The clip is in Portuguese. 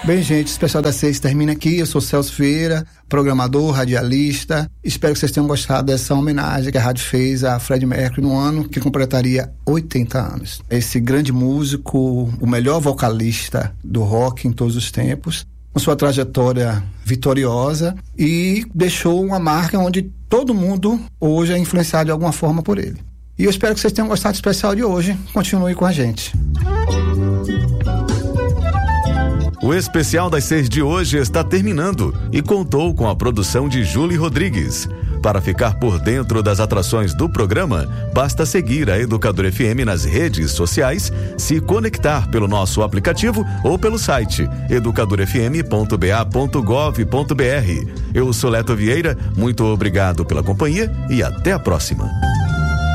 Bem, gente, o Especial das 6 termina aqui. Eu sou Celso Vieira, programador, radialista. Espero que vocês tenham gostado dessa homenagem que a rádio fez a Freddie Mercury no ano que completaria 80 anos. Esse grande músico, o melhor vocalista do rock em todos os tempos, com sua trajetória vitoriosa, e deixou uma marca onde todo mundo hoje é influenciado de alguma forma por ele. E eu espero que vocês tenham gostado do especial de hoje. Continue com a gente. O especial das 6 de hoje está terminando e contou com a produção de Júlio Rodrigues. Para ficar por dentro das atrações do programa, basta seguir a Educador FM nas redes sociais, se conectar pelo nosso aplicativo ou pelo site educadorfm.ba.gov.br. Eu sou Leto Vieira, muito obrigado pela companhia e até a próxima.